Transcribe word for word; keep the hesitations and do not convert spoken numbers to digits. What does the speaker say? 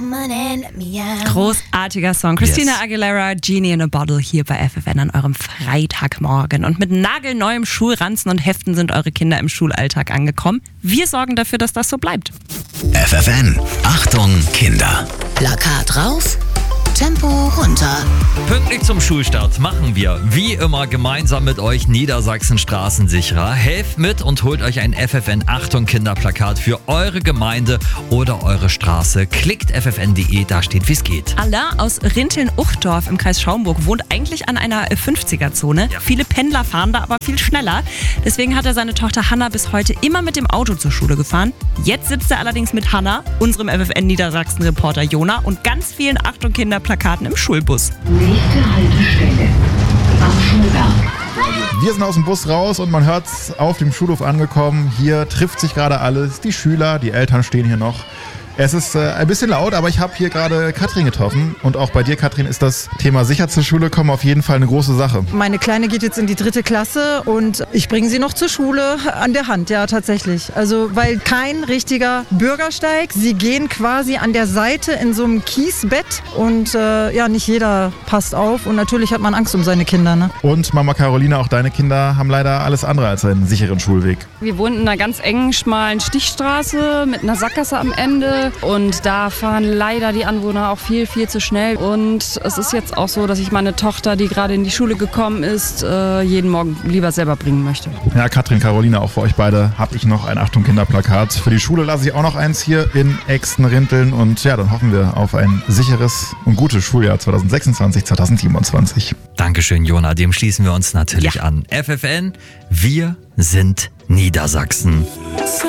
Großartiger Song. Christina Yes. Aguilera, Genie in a Bottle hier bei F F N an eurem Freitagmorgen. Und mit nagelneuem Schulranzen und Heften sind eure Kinder im Schulalltag angekommen. Wir sorgen dafür, dass das so bleibt. F F N, Achtung Kinder. Plakat rauf, Tempo runter. Pünktlich zum Schulstart machen wir, wie immer, gemeinsam mit euch Niedersachsen Straßensicherer. Helft mit und holt euch ein F F N Achtung Kinderplakat für eure Gemeinde oder eure Straße. Klickt f f n punkt d e, da steht, wie es geht. Alain aus Rinteln-Uchtorf im Kreis Schaumburg wohnt eigentlich an einer fünfziger-Zone. Ja. Viele Pendler fahren da aber viel schneller. Deswegen hat er seine Tochter Hanna bis heute immer mit dem Auto zur Schule gefahren. Jetzt sitzt er allerdings mit Hanna, unserem F F N Niedersachsen-Reporter Jona und ganz vielen Achtung Kinderplakaten im Schulbus. Nächste Haltestelle am Schulberg. Wir sind aus dem Bus raus und man hört's auf dem Schulhof angekommen. Hier trifft sich gerade alles. Die Schüler, die Eltern stehen hier noch. Es ist äh, ein bisschen laut, aber ich habe hier gerade Katrin getroffen. Und auch bei dir, Katrin, ist das Thema sicher zur Schule kommen auf jeden Fall eine große Sache. Meine Kleine geht jetzt in die dritte Klasse und ich bringe sie noch zur Schule an der Hand, ja tatsächlich. Also weil kein richtiger Bürgersteig, sie gehen quasi an der Seite in so einem Kiesbett und äh, ja, nicht jeder passt auf und natürlich hat man Angst um seine Kinder. Ne? Und Mama Caroline, auch deine Kinder haben leider alles andere als einen sicheren Schulweg. Wir wohnen in einer ganz engen, schmalen Stichstraße mit einer Sackgasse am Ende. Und da fahren leider die Anwohner auch viel, viel zu schnell. Und es ist jetzt auch so, dass ich meine Tochter, die gerade in die Schule gekommen ist, äh, jeden Morgen lieber selber bringen möchte. Ja, Katrin, Caroline, auch für euch beide habe ich noch ein Achtung Kinderplakat. Für die Schule lasse ich auch noch eins hier in Exten-Rinteln. Und ja, dann hoffen wir auf ein sicheres und gutes Schuljahr zweitausendsechsundzwanzig zweitausendsiebenundzwanzig. Dankeschön, Jona. Dem schließen wir uns natürlich Ja. an. F F N, wir sind Niedersachsen.